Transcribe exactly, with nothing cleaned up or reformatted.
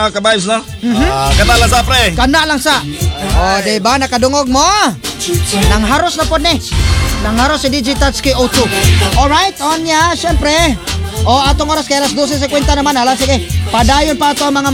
mga kabayos, no? Ah, katala sa pre. Kana lang sa. O, diba? Nakadungog mo. Nang haros na po ni. Nang haros si D J Tatsuki O two. Alright, on niya, syempre. O, atong oras kay alas twelve fifty naman. Hala, sige. Padayon pa ito ang mga